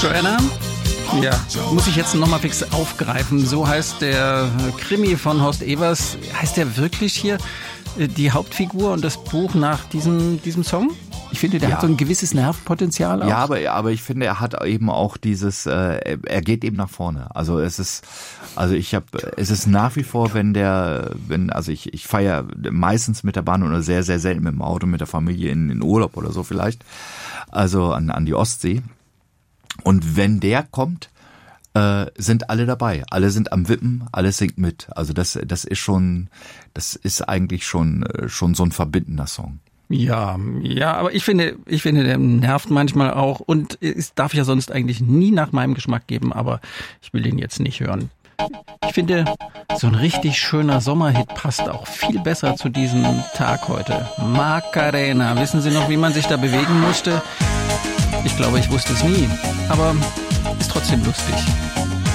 Joanna? Ja, muss ich jetzt nochmal fix aufgreifen. So heißt der Krimi von Horst Evers. Heißt der wirklich hier die Hauptfigur und das Buch nach diesem Song? Ich finde, der hat so ein gewisses Nervenpotenzial auch. Ja, aber ich finde, er hat eben auch dieses, er geht eben nach vorne. Also es ist nach wie vor, ich fahre meistens mit der Bahn oder sehr, sehr selten mit dem Auto, mit der Familie in Urlaub oder so vielleicht. Also an die Ostsee. Und wenn der kommt, sind alle dabei. Alle sind am Wippen, alle singt mit. Also das ist eigentlich schon so ein verbindender Song. Ja, aber ich finde, der nervt manchmal auch und es darf ja sonst eigentlich nie nach meinem Geschmack geben, aber ich will den jetzt nicht hören. Ich finde, so ein richtig schöner Sommerhit passt auch viel besser zu diesem Tag heute. Macarena, wissen Sie noch, wie man sich da bewegen musste? Ich glaube, ich wusste es nie, aber ist trotzdem lustig.